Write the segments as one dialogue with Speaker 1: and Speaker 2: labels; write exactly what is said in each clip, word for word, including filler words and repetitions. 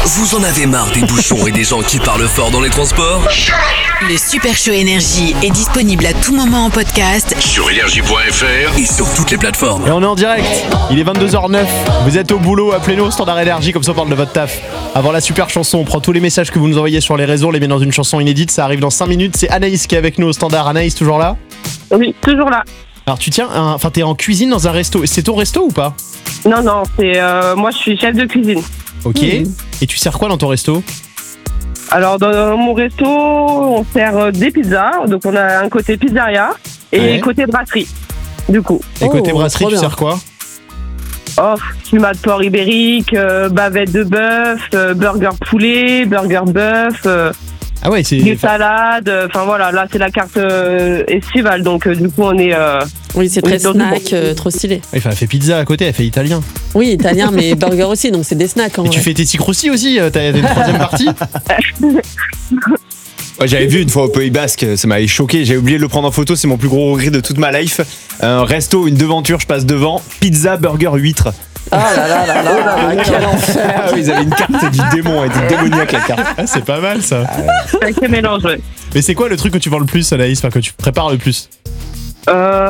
Speaker 1: Vous en avez marre des bouchons et des gens qui parlent fort dans les transports ?
Speaker 2: Le Super Show Énergie est disponible à tout moment en podcast
Speaker 1: sur énergie point f r et sur toutes les plateformes.
Speaker 3: Et on est en direct, il est vingt-deux heures neuf, vous êtes au boulot, appelez-nous au standard énergie, comme ça on parle de votre taf. Avant la super chanson, on prend tous les messages que vous nous envoyez sur les réseaux, on les met dans une chanson inédite, ça arrive dans cinq minutes, c'est Anaïs qui est avec nous au standard. Anaïs, toujours là ?
Speaker 4: Oui, toujours là.
Speaker 3: Alors tu tiens, enfin t'es en cuisine dans un resto, c'est ton resto ou pas ?
Speaker 4: Non, non, c'est euh, moi je suis chef de cuisine.
Speaker 3: Ok, mmh. Et tu sers quoi dans ton resto ?
Speaker 4: Alors dans mon resto, on sert des pizzas, donc on a un côté pizzeria et ouais. côté brasserie, du coup.
Speaker 3: Et côté oh, brasserie, tu sers quoi ?
Speaker 4: Oh, fumat de porc ibérique, euh, bavette de bœuf, euh, burger poulet, burger bœuf, euh,
Speaker 3: ah ouais, c'est...
Speaker 4: des salades, enfin euh, voilà, là c'est la carte euh, estivale, donc euh, du coup on est... Euh,
Speaker 5: oui, c'est très snack, euh, trop stylé.
Speaker 3: Ouais, elle fait pizza à côté, elle fait italien.
Speaker 5: Oui, italien, mais burger aussi, donc c'est des snacks. En
Speaker 3: Et
Speaker 5: vrai.
Speaker 3: tu fais tes ticroussi aussi, t'as une troisième partie.
Speaker 6: Ouais, j'avais vu une fois au Pays Basque, ça m'avait choqué, j'avais oublié de le prendre en photo, c'est mon plus gros regret de toute ma life. Un resto, une devanture, je passe devant, pizza, burger, huître.
Speaker 5: Ah là là là là, là quel enfer.
Speaker 6: Ah oui, ils avaient une carte du démon, elle était démoniaque la carte.
Speaker 3: Ah, c'est pas mal ça.
Speaker 4: Avec les mélanges, ouais.
Speaker 3: Mais c'est quoi le truc que tu vends le plus, Anaïs, enfin que tu prépares le plus ?
Speaker 4: Euh...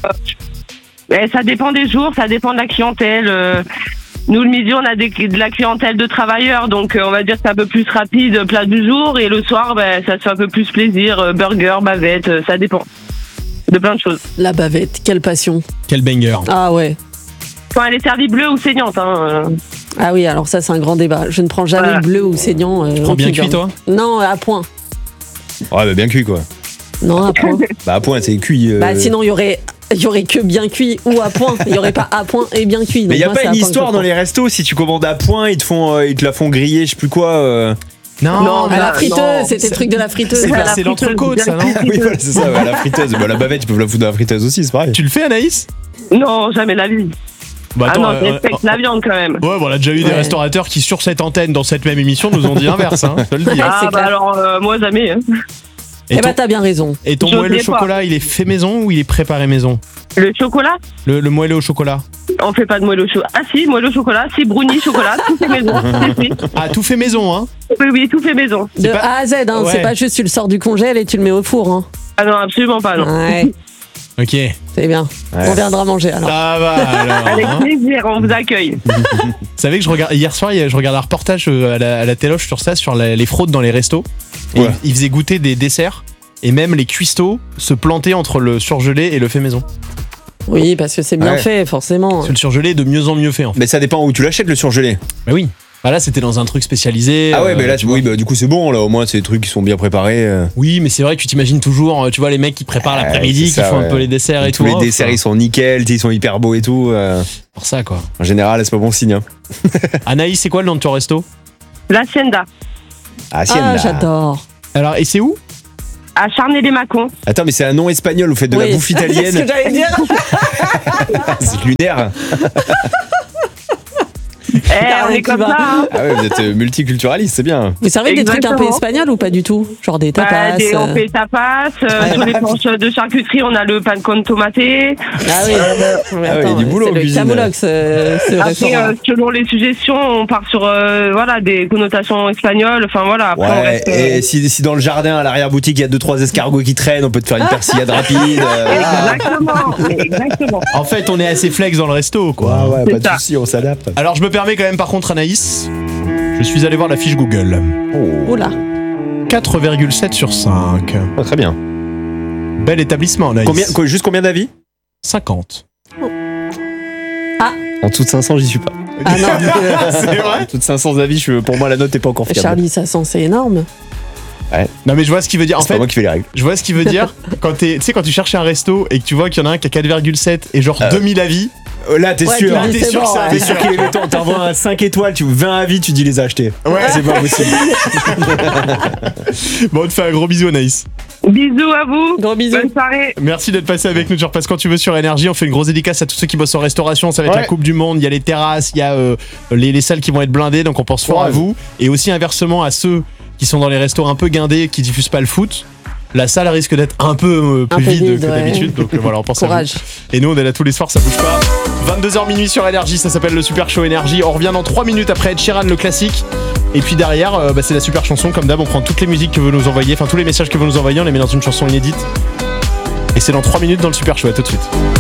Speaker 4: Eh, ça dépend des jours, ça dépend de la clientèle. Euh... Nous, le midi, on a des, de la clientèle de travailleurs, donc euh, on va dire que c'est un peu plus rapide, plat du jour, et le soir, ben, ça se fait un peu plus plaisir, euh, burger, bavette, euh, ça dépend de plein de choses.
Speaker 5: La bavette, quelle passion.
Speaker 3: Quel banger.
Speaker 5: Ah ouais.
Speaker 4: Quand elle est servie bleue ou saignante. Hein, euh...
Speaker 5: Ah oui, alors ça, c'est un grand débat. Je ne prends jamais voilà. bleu ou saignant. Euh,
Speaker 3: tu prends bien cuit, toi ?
Speaker 5: Non, à point.
Speaker 6: Ouais, bah bien cuit, quoi.
Speaker 5: Non, à point.
Speaker 6: Bah à point, c'est cuit. Euh...
Speaker 5: Bah sinon, il y aurait... Il y aurait que bien cuit ou à point. Il y aurait pas à point et bien cuit.
Speaker 6: Donc mais il y a moi, pas une histoire dans les restos, si tu commandes à point, ils te font, euh, ils te la font griller, je sais plus quoi. Euh...
Speaker 3: Non,
Speaker 5: non, mais la friteuse,
Speaker 3: non,
Speaker 5: c'était le truc de la friteuse.
Speaker 3: C'est, bah, c'est l'entrecôte, ça, non ?
Speaker 6: Oui, voilà, c'est ça, ouais, la friteuse. Bah, la bavette, tu peux la foutre dans la friteuse aussi, c'est pareil.
Speaker 3: Tu le fais, Anaïs ?
Speaker 4: Non, jamais la vie.
Speaker 3: Bah, attends,
Speaker 4: ah non, je respecte euh, la viande quand même.
Speaker 3: Ouais, bon, on a déjà eu ouais. des restaurateurs qui, sur cette antenne, dans cette même émission, nous ont dit l'inverse, hein, je te le dis.
Speaker 4: Ah, bah alors, euh, moi, jamais. Hein.
Speaker 5: Et, et ton... bah, t'as bien raison.
Speaker 3: Et ton moelleux au chocolat, pas. Il est fait maison ou il est préparé maison ?
Speaker 4: Le chocolat ?
Speaker 3: Le, le moelleux au chocolat.
Speaker 4: On fait pas de moelleux au chocolat. Ah si, moelleux au chocolat, si, brownie, chocolat, tout fait maison.
Speaker 3: Ah, tout fait maison, hein ?
Speaker 4: Oui, oui, tout fait maison.
Speaker 5: De pas... A à Z, hein, ouais. C'est pas juste tu le sors du congèle et tu le mets au four, hein.
Speaker 4: Ah non, absolument pas, non.
Speaker 5: Ouais.
Speaker 3: Ok.
Speaker 5: C'est bien. Ouais. On viendra manger alors.
Speaker 3: Ça va alors.
Speaker 4: Avec
Speaker 3: hein.
Speaker 4: plaisir, on vous accueille.
Speaker 3: Vous savez que je regarde, hier soir, je regardais un reportage à la, à la téloche sur ça, sur la, les fraudes dans les restos. Et ouais. Ils faisaient goûter des desserts et même les cuistots se plantaient entre le surgelé et le fait maison.
Speaker 5: Oui, parce que c'est bien ouais. fait, forcément.
Speaker 3: Parce que le surgelé est de mieux en mieux fait. En fait.
Speaker 6: Mais ça dépend où tu l'achètes, le surgelé.
Speaker 3: Bah oui. Bah là, c'était dans un truc spécialisé.
Speaker 6: Ah ouais, euh, mais là, tu, oui, bah, du coup, c'est bon. Là, au moins, c'est des trucs qui sont bien préparés. Euh.
Speaker 3: Oui, mais c'est vrai que tu t'imagines toujours, tu vois, les mecs qui préparent euh, l'après-midi, ça, qui font ouais. un peu les desserts et, et tout.
Speaker 6: Tous les desserts, ils sont nickel, ils sont hyper beaux et tout. Euh.
Speaker 3: Pour ça, quoi.
Speaker 6: En général, c'est pas bon signe. Hein.
Speaker 3: Anaïs, c'est quoi le nom de ton resto ?
Speaker 4: L'Hacienda.
Speaker 6: Hacienda.
Speaker 5: Ah, j'adore.
Speaker 3: Alors, et c'est où ?
Speaker 4: À Charnay-les-Macons.
Speaker 6: Attends, mais c'est un nom espagnol, vous faites de oui. la bouffe italienne.
Speaker 5: C'est ce que j'allais dire.
Speaker 6: C'est lunaire.
Speaker 4: Eh, on est comme ça. Hein.
Speaker 6: Ah ouais, vous êtes multiculturaliste, c'est bien.
Speaker 5: Vous servez des trucs un peu espagnols ou pas du tout ? Genre des tapas
Speaker 4: bah, des, On fait tapas. Euh, sur les planches de charcuterie, on a le pan con tomaté.
Speaker 5: Ah oui.
Speaker 6: Euh,
Speaker 5: mais
Speaker 6: ah
Speaker 5: attends,
Speaker 6: ouais, il y a du boulot
Speaker 5: c'est le camoulox, ce, ce
Speaker 4: Après, euh, selon les suggestions, on part sur euh, voilà, des connotations espagnoles. Enfin voilà. Après,
Speaker 6: ouais,
Speaker 4: on reste, euh...
Speaker 6: et si, si dans le jardin, à l'arrière-boutique, il y a deux trois escargots qui traînent, on peut te faire une persillade rapide. Euh...
Speaker 4: Exactement, exactement.
Speaker 3: En fait, on est assez flex dans le resto, quoi.
Speaker 6: Ah ouais, pas de soucis, on s'adapte. Alors,
Speaker 3: je me permets quand même, par contre, Anaïs, je suis allé voir la fiche Google.
Speaker 5: Oh là.
Speaker 3: quatre virgule sept sur cinq.
Speaker 6: Oh, très bien.
Speaker 3: Bel établissement, Anaïs.
Speaker 6: Combien, juste combien d'avis ?
Speaker 3: cinquante.
Speaker 5: Ah.
Speaker 6: En dessous de cinq cents, j'y suis pas.
Speaker 5: Ah non.
Speaker 3: C'est vrai ?
Speaker 6: En dessous de cinq cents avis, je, pour moi, la note n'est pas encore fiable.
Speaker 5: Charlie, cinq cents, c'est énorme.
Speaker 3: Ouais. Non mais je vois ce qu'il veut dire. En
Speaker 6: c'est
Speaker 3: fait,
Speaker 6: pas moi qui fais les règles.
Speaker 3: Je vois ce qu'il veut dire quand tu sais quand tu cherches un resto et que tu vois qu'il y en a un qui a quatre virgule sept et genre euh, deux mille avis.
Speaker 6: Là t'es
Speaker 5: ouais,
Speaker 6: sûr,
Speaker 5: là,
Speaker 3: t'es sûr
Speaker 5: bon,
Speaker 3: que ça.
Speaker 5: Ouais.
Speaker 6: T'es sûr qu'il est méton. T'envoies un cinq étoiles, tu vingt avis, tu dis les acheter.
Speaker 3: Ouais,
Speaker 6: c'est pas possible.
Speaker 3: Bon, on te fait un gros bisou, Anaïs.
Speaker 4: Bisous à vous.
Speaker 5: Gros bisous.
Speaker 4: Bonne soirée.
Speaker 3: Merci d'être passé avec nous. Tu repasses quand tu veux sur Énergie. On fait une grosse dédicace à tous ceux qui bossent en restauration. Ça va être ouais. la Coupe du Monde. Il y a les terrasses, il y a euh, les, les salles qui vont être blindées. Donc on pense fort ouais. à vous. Et aussi inversement à ceux qui sont dans les restos un peu guindés, qui diffusent pas le foot. La salle risque d'être un peu euh, plus un vide, vide que ouais. d'habitude. Donc euh, voilà, on pense
Speaker 5: Courage.
Speaker 3: à vous. Et nous, on est là tous les soirs, ça bouge pas. vingt-deux heures minuit sur Énergie. Ça s'appelle le Super Show Énergie. On revient dans trois minutes après Ed Sheeran, le classique. Et puis derrière, euh, bah, c'est la super chanson. Comme d'hab, on prend toutes les musiques que vous nous envoyez, enfin tous les messages que vous nous envoyez, on les met dans une chanson inédite. Et c'est dans trois minutes dans le Super Show. À tout de suite.